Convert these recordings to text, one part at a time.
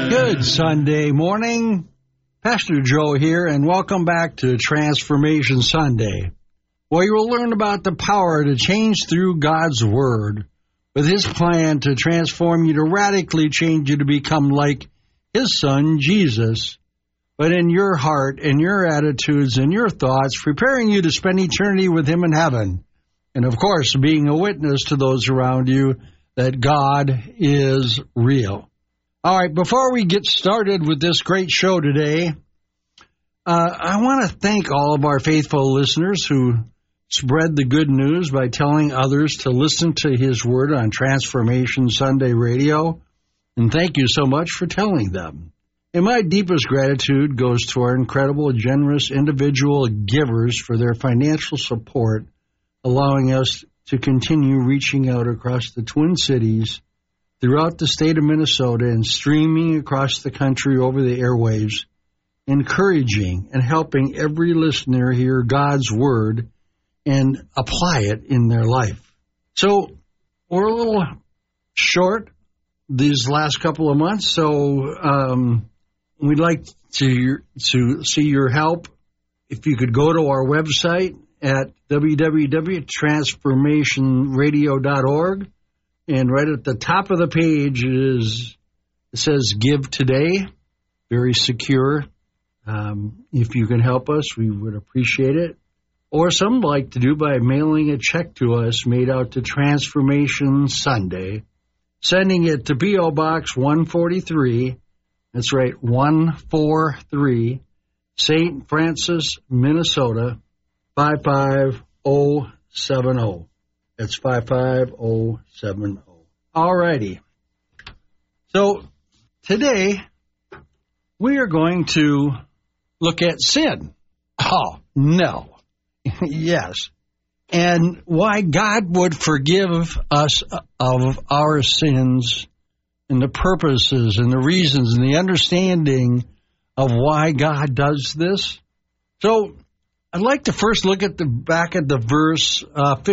Good Sunday morning. Pastor Joe here, and welcome back to Transformation Sunday, where you will learn about the power to change through God's Word, with His plan to transform you, to radically change you to become like His Son, Jesus, but in your heart and your attitudes and your thoughts, preparing you to spend eternity with Him in heaven, and of course, being a witness to those around you that God is real. All right, before we get started with this great show today, I want to thank all of our faithful listeners who spread the good news by telling others to listen to His Word on Transformation Sunday Radio, and thank you so much for telling them. And my deepest gratitude goes to our incredible, generous individual givers for their financial support, allowing us to continue reaching out across the Twin Cities, throughout the state of Minnesota, and streaming across the country over the airwaves, encouraging and helping every listener hear God's Word and apply it in their life. So we're a little short these last couple of months, so we'd like to see your help. If you could go to our website at www.transformationradio.org, and right at the top of the page it says Give Today, very secure. If you can help us, we would appreciate it. Or some like to do by mailing a check to us made out to Transformation Sunday, sending it to P.O. Box 143, that's right, 143, St. Francis, Minnesota, 55070. That's 55070. All righty. So today we are going to look at sin. Oh, no. Yes. And why God would forgive us of our sins, and the purposes and the reasons and the understanding of why God does this. So I'd like to first look at back at the verse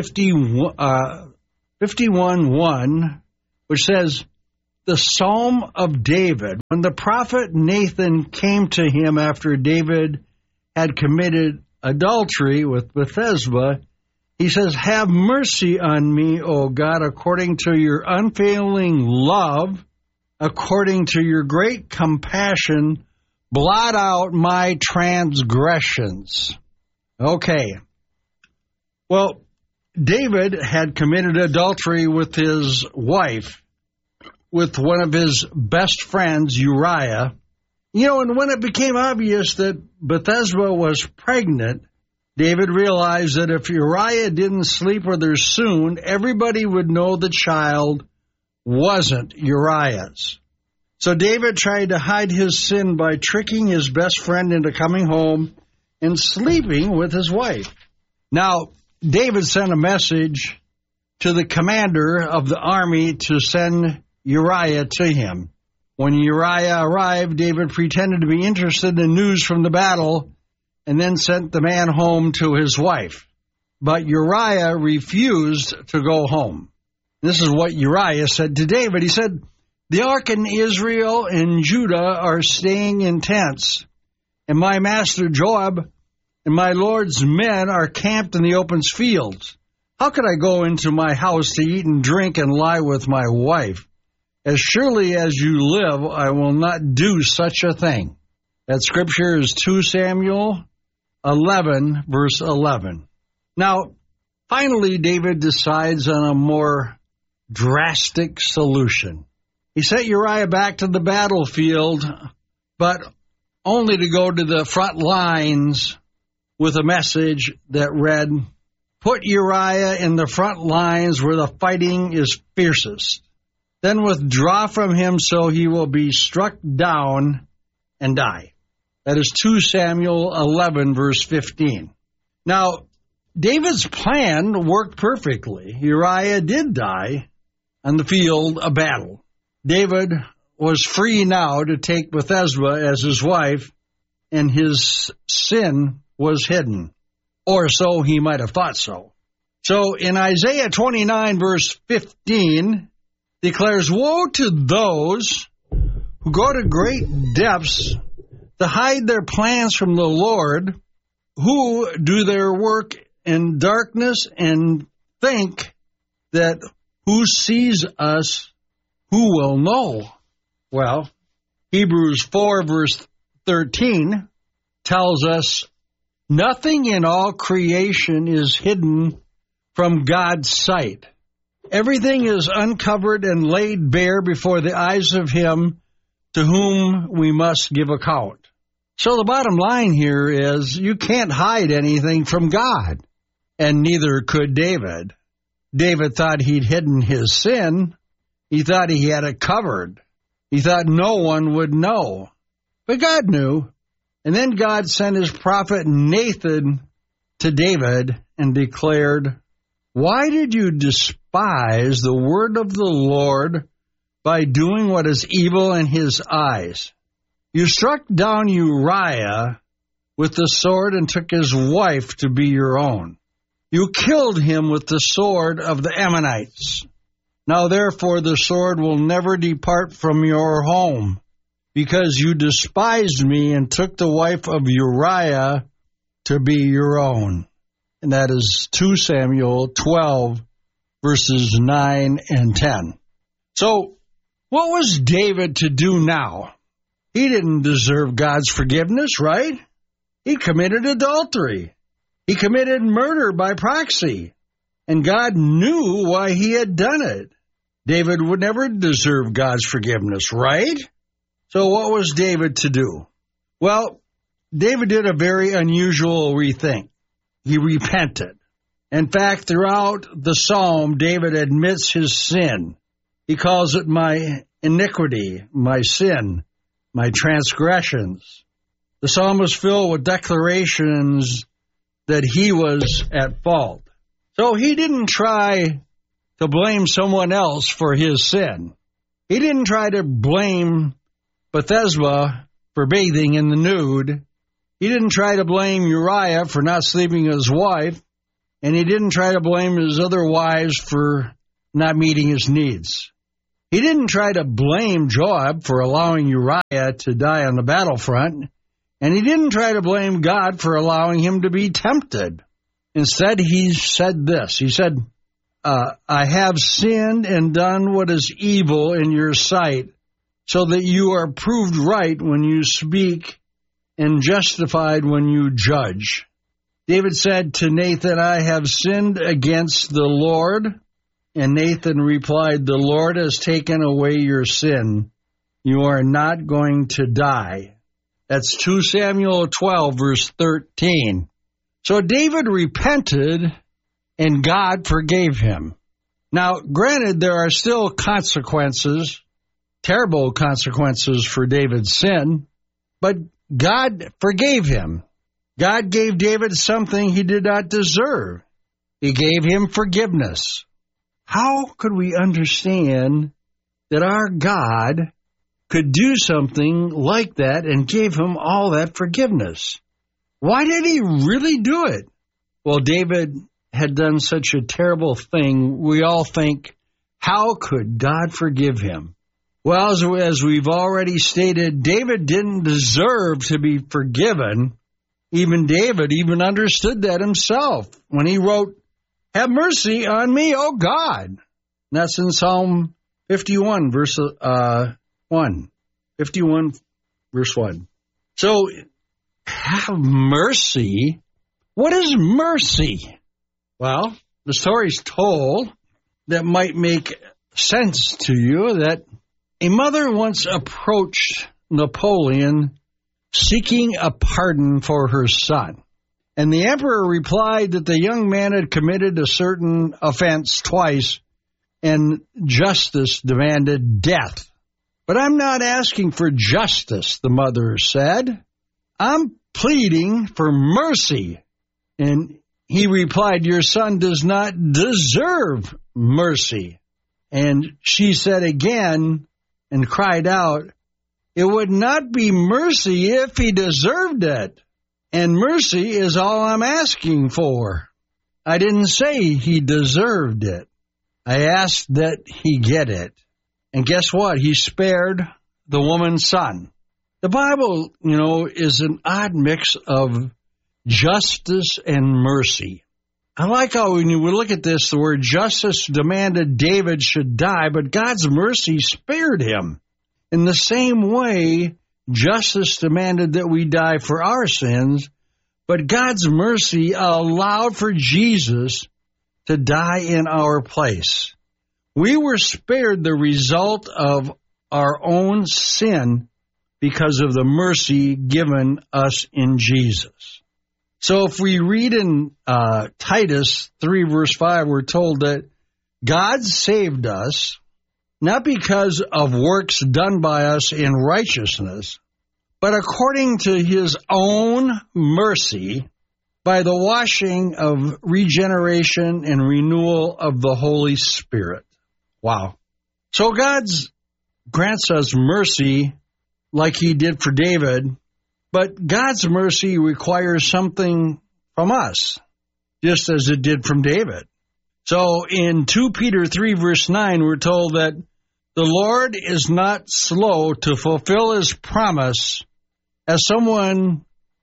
51:1, which says, the Psalm of David. When the prophet Nathan came to him after David had committed adultery with Bathsheba, he says, have mercy on me, O God, according to your unfailing love, according to your great compassion, blot out my transgressions. Okay. Well, David had committed adultery with his wife, with one of his best friends, Uriah. And when it became obvious that Bathsheba was pregnant, David realized that if Uriah didn't sleep with her soon, everybody would know the child wasn't Uriah's. So David tried to hide his sin by tricking his best friend into coming home and sleeping with his wife. Now, David sent a message to the commander of the army to send Uriah to him. When Uriah arrived, David pretended to be interested in news from the battle and then sent the man home to his wife. But Uriah refused to go home. This is what Uriah said to David. He said, the ark in Israel and Judah are staying in tents, and my master Joab and my Lord's men are camped in the open fields. How could I go into my house to eat and drink and lie with my wife? As surely as you live, I will not do such a thing. That scripture is 2 Samuel 11, verse 11. Now, finally, David decides on a more drastic solution. He sent Uriah back to the battlefield, but only to go to the front lines with a message that read, put Uriah in the front lines where the fighting is fiercest. Then withdraw from him so he will be struck down and die. That is 2 Samuel 11, verse 15. Now, David's plan worked perfectly. Uriah did die on the field of battle. David was free now to take Bathsheba as his wife, and his sin was hidden. Or so he might have thought so. So in Isaiah 29, verse 15, declares, woe to those who go to great depths to hide their plans from the Lord, who do their work in darkness and think that who sees us, who will know? Well, Hebrews 4 verse 13 tells us, nothing in all creation is hidden from God's sight. Everything is uncovered and laid bare before the eyes of Him to whom we must give account. So the bottom line here is you can't hide anything from God, and neither could David. David thought he'd hidden his sin. He thought he had it covered. He thought no one would know. But God knew. And then God sent His prophet Nathan to David and declared, why did you despise the word of the Lord by doing what is evil in His eyes? You struck down Uriah with the sword and took his wife to be your own. You killed him with the sword of the Ammonites. Now therefore the sword will never depart from your home, because you despised me and took the wife of Uriah to be your own. And that is 2 Samuel 12, verses 9 and 10. So, what was David to do now? He didn't deserve God's forgiveness, right? He committed adultery. He committed murder by proxy. And God knew why he had done it. David would never deserve God's forgiveness, right? So what was David to do? Well, David did a very unusual rethink. He repented. In fact, throughout the psalm, David admits his sin. He calls it my iniquity, my sin, my transgressions. The psalm was filled with declarations that he was at fault. So he didn't try to blame someone else for his sin. He didn't try to blame Bathsheba for bathing in the nude. He didn't try to blame Uriah for not sleeping with his wife. And he didn't try to blame his other wives for not meeting his needs. He didn't try to blame Joab for allowing Uriah to die on the battlefront. And he didn't try to blame God for allowing him to be tempted. Instead, he said this. He said, I have sinned and done what is evil in your sight, so that you are proved right when you speak and justified when you judge. David said to Nathan, I have sinned against the Lord. And Nathan replied, the Lord has taken away your sin. You are not going to die. That's 2 Samuel 12, verse 13. So David repented, and God forgave him. Now, granted, there are still consequences, terrible consequences for David's sin, but God forgave him. God gave David something he did not deserve. He gave him forgiveness. How could we understand that our God could do something like that and gave him all that forgiveness? Why did he really do it? Well, David had done such a terrible thing. We all think, how could God forgive him? Well, as we've already stated, David didn't deserve to be forgiven. Even David even understood that himself when he wrote, have mercy on me, O God. And that's in Psalm 51, verse 1. 51, verse 1. So, have mercy? What is mercy? Well, the story's told that might make sense to you that a mother once approached Napoleon seeking a pardon for her son. And the emperor replied that the young man had committed a certain offense twice, and justice demanded death. But I'm not asking for justice, the mother said. I'm pleading for mercy. And he replied, your son does not deserve mercy. And she said again and cried out, it would not be mercy if he deserved it. And mercy is all I'm asking for. I didn't say he deserved it. I asked that he get it. And guess what? He spared the woman's son. The Bible, is an odd mix of justice and mercy. I like how when you look at this, the word justice demanded David should die, but God's mercy spared him. In the same way, justice demanded that we die for our sins, but God's mercy allowed for Jesus to die in our place. We were spared the result of our own sin because of the mercy given us in Jesus. So if we read in Titus 3, verse 5, we're told that God saved us not because of works done by us in righteousness, but according to his own mercy by the washing of regeneration and renewal of the Holy Spirit. Wow. So God grants us mercy like he did for David, but God's mercy requires something from us, just as it did from David. So in 2 Peter 3, verse 9, we're told that the Lord is not slow to fulfill his promise, as someone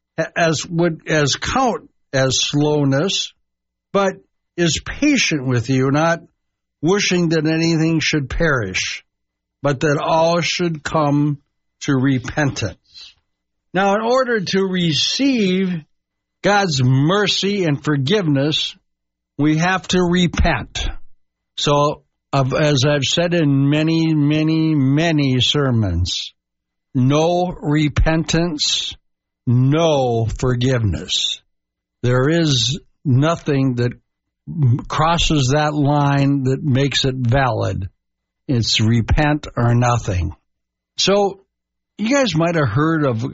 would count as slowness, but is patient with you, not wishing that anything should perish, but that all should come to repentance. Now, in order to receive God's mercy and forgiveness, we have to repent. So, as I've said in many, many, many sermons, no repentance, no forgiveness. There is nothing that crosses that line that makes it valid. It's repent or nothing. So, you guys might have heard of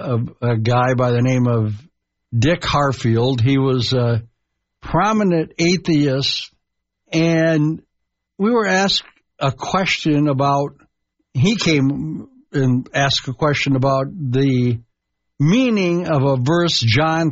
a guy by the name of Dick Harfield. He was a prominent atheist, and we were asked a question about, he came and asked a question about the meaning of a verse, John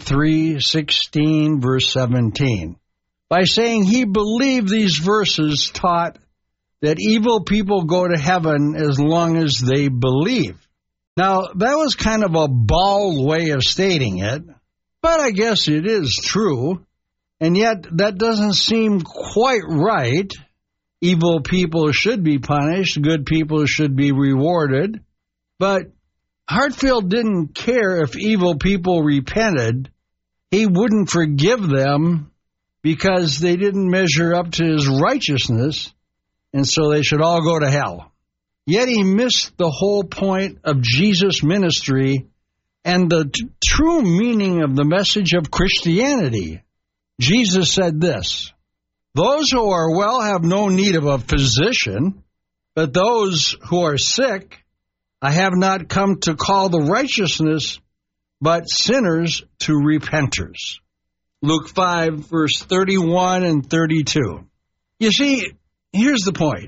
3:16, verse 17, by saying he believed these verses taught that evil people go to heaven as long as they believe. Now, that was kind of a bald way of stating it, but I guess it is true, and yet that doesn't seem quite right. Evil people should be punished, good people should be rewarded, but Hartfield didn't care if evil people repented. He wouldn't forgive them because they didn't measure up to his righteousness, and so they should all go to hell. Yet he missed the whole point of Jesus' ministry and the true meaning of the message of Christianity. Jesus said this, "Those who are well have no need of a physician, but those who are sick, I have not come to call the righteousness, but sinners to repentance." Luke 5, verse 31 and 32. You see, here's the point.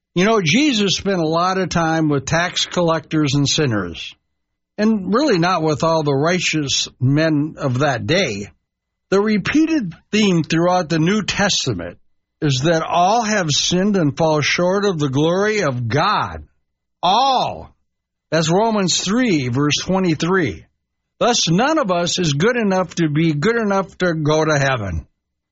Jesus spent a lot of time with tax collectors and sinners, and really not with all the righteous men of that day. The repeated theme throughout the New Testament is that all have sinned and fall short of the glory of God. All. That's Romans 3, verse 23. Thus, none of us is good enough to be good enough to go to heaven.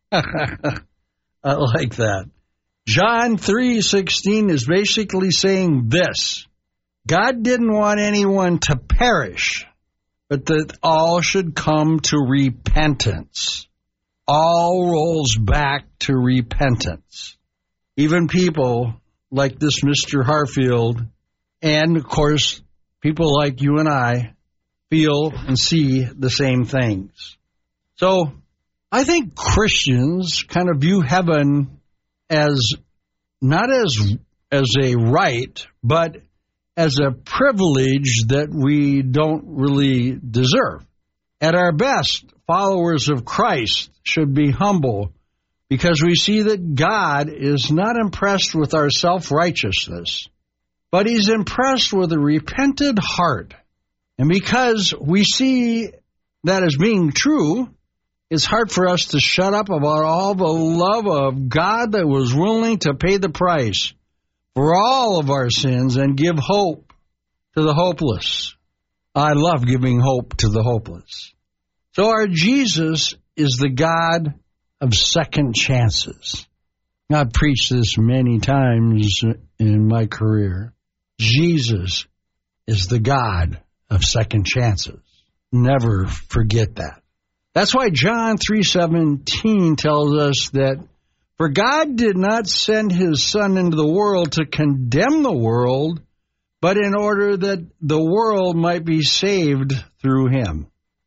I like that. John 3:16 is basically saying this: God didn't want anyone to perish, but that all should come to repentance. All rolls back to repentance. Even people like this Mr. Harfield, and of course, people like you and I, feel and see the same things. So, I think Christians kind of view heaven as not as a right, but as a privilege that we don't really deserve. At our best, followers of Christ should be humble because we see that God is not impressed with our self-righteousness, but he's impressed with a repentant heart. And because we see that as being true, it's hard for us to shut up about all the love of God that was willing to pay the price for all of our sins and give hope to the hopeless. I love giving hope to the hopeless. So our Jesus is the God of second chances. I've preached this many times in my career. Jesus is the God of second chances. Never forget that. That's why John 3:17 tells us that, for God did not send his Son into the world to condemn the world, but in order that the world might be saved through him.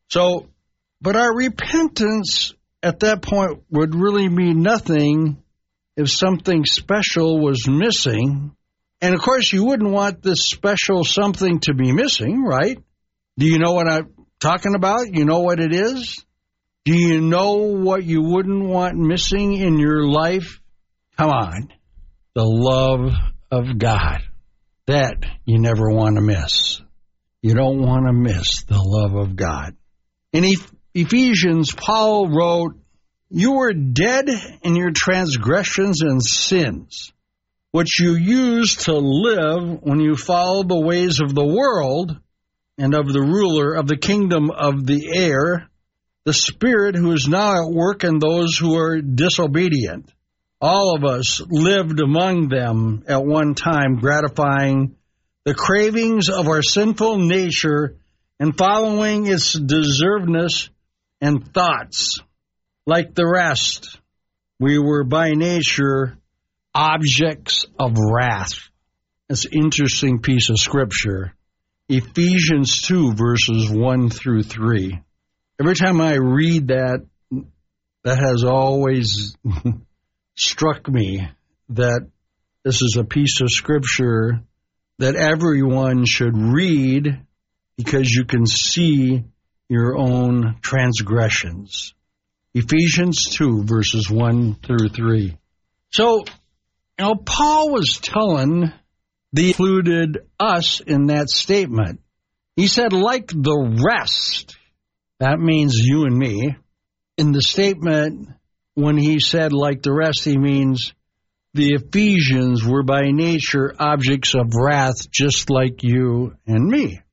But our repentance at that point would really mean nothing if something special was missing. And of course, you wouldn't want this special something to be missing, right? Do you know what I'm talking about? You know what it is? Do you know what you wouldn't want missing in your life? Come on. The love of God. That you never want to miss. You don't want to miss the love of God. In Ephesians, Paul wrote, "You were dead in your transgressions and sins, which you used to live when you followed the ways of the world and of the ruler of the kingdom of the air, the Spirit who is now at work in those who are disobedient. All of us lived among them at one time, gratifying the cravings of our sinful nature and following its deservedness and thoughts. Like the rest, we were by nature objects of wrath." It's an interesting piece of scripture. Ephesians 2, verses 1 through 3. Every time I read that, that has always struck me that this is a piece of scripture that everyone should read because you can see your own transgressions. Ephesians 2, verses 1 through 3. So, Paul was telling the included us in that statement. He said, like the rest. That means you and me. In the statement, when he said like the rest, he means the Ephesians were by nature objects of wrath just like you and me.